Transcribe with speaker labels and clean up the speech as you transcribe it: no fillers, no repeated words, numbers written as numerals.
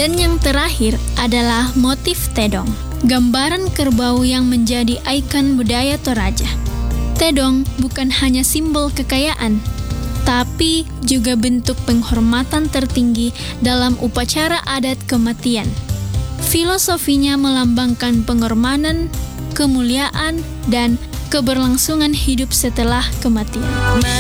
Speaker 1: Dan yang terakhir adalah motif tedong, gambaran kerbau yang menjadi ikon budaya Toraja. Tedong bukan hanya simbol kekayaan, tapi juga bentuk penghormatan tertinggi dalam upacara adat kematian. Filosofinya melambangkan pengorbanan, kemuliaan, dan keberlangsungan hidup setelah kematian.